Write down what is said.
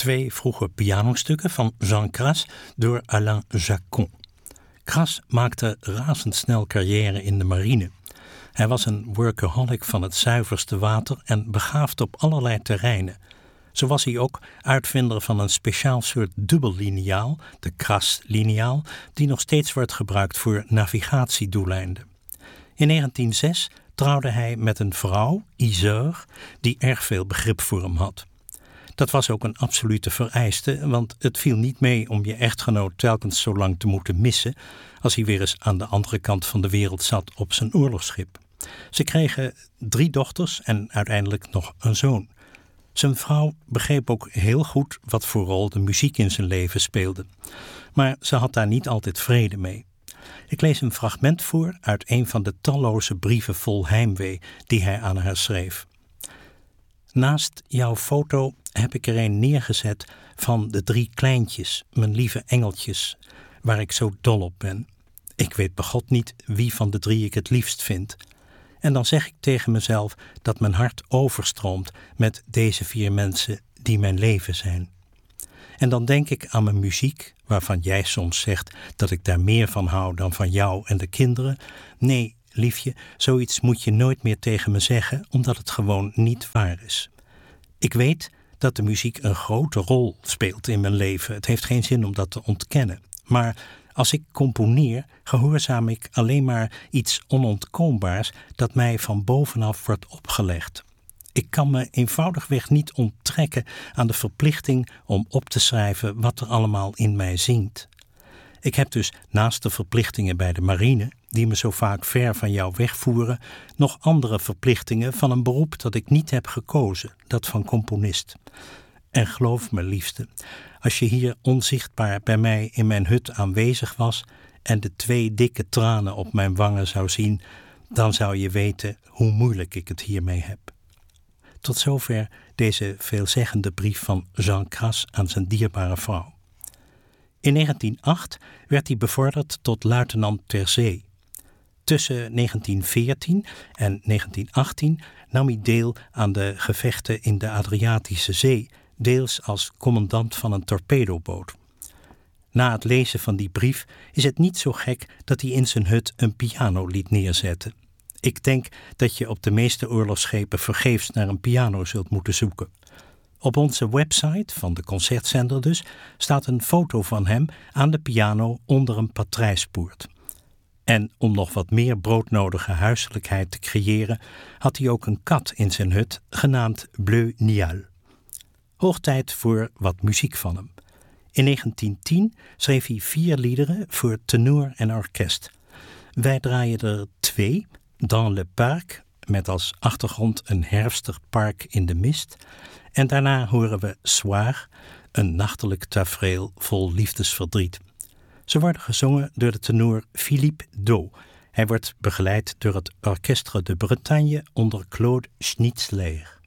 2 vroege pianostukken van Jean Cras door Alain Jacquon. Cras maakte razendsnel carrière in de marine. Hij was een workaholic van het zuiverste water en begaafd op allerlei terreinen. Zo was hij ook uitvinder van een speciaal soort dubbelliniaal, de Cras-liniaal, die nog steeds wordt gebruikt voor navigatiedoeleinden. In 1906 trouwde hij met een vrouw, Iseure, die erg veel begrip voor hem had. Dat was ook een absolute vereiste, want het viel niet mee om je echtgenoot telkens zo lang te moeten missen als hij weer eens aan de andere kant van de wereld zat op zijn oorlogsschip. Ze kregen 3 dochters en uiteindelijk nog een zoon. Zijn vrouw begreep ook heel goed wat voor rol de muziek in zijn leven speelde. Maar ze had daar niet altijd vrede mee. Ik lees een fragment voor uit een van de talloze brieven vol heimwee die hij aan haar schreef. Naast jouw foto heb ik er een neergezet van de 3 kleintjes, mijn lieve engeltjes, waar ik zo dol op ben. Ik weet begot niet wie van de 3 ik het liefst vind. En dan zeg ik tegen mezelf dat mijn hart overstroomt met deze 4 mensen die mijn leven zijn. En dan denk ik aan mijn muziek, waarvan jij soms zegt dat ik daar meer van hou dan van jou en de kinderen. Nee, liefje, zoiets moet je nooit meer tegen me zeggen, omdat het gewoon niet waar is. Ik weet dat de muziek een grote rol speelt in mijn leven. Het heeft geen zin om dat te ontkennen. Maar als ik componeer, gehoorzaam ik alleen maar iets onontkoombaars dat mij van bovenaf wordt opgelegd. Ik kan me eenvoudigweg niet onttrekken aan de verplichting om op te schrijven wat er allemaal in mij zingt. Ik heb dus naast de verplichtingen bij de marine, die me zo vaak ver van jou wegvoeren, nog andere verplichtingen van een beroep dat ik niet heb gekozen, dat van componist. En geloof me, liefste, als je hier onzichtbaar bij mij in mijn hut aanwezig was en de 2 dikke tranen op mijn wangen zou zien, dan zou je weten hoe moeilijk ik het hiermee heb. Tot zover deze veelzeggende brief van Jean Cras aan zijn dierbare vrouw. In 1908 werd hij bevorderd tot luitenant ter zee. Tussen 1914 en 1918 nam hij deel aan de gevechten in de Adriatische Zee, deels als commandant van een torpedoboot. Na het lezen van die brief is het niet zo gek dat hij in zijn hut een piano liet neerzetten. Ik denk dat je op de meeste oorlogsschepen vergeefs naar een piano zult moeten zoeken. Op onze website, van de concertzender dus, staat een foto van hem aan de piano onder een patrijspoort. En om nog wat meer broodnodige huiselijkheid te creëren, had hij ook een kat in zijn hut, genaamd Bleu Nial. Hoog tijd voor wat muziek van hem. In 1910 schreef hij 4 liederen voor tenor en orkest. Wij draaien er 2, Dans le Parc, met als achtergrond een herfstig park in de mist. En daarna horen we Soir, een nachtelijk tafereel vol liefdesverdriet. Ze worden gezongen door de tenor Philippe Do. Hij wordt begeleid door het Orchestre de Bretagne onder Claude Schnitzler.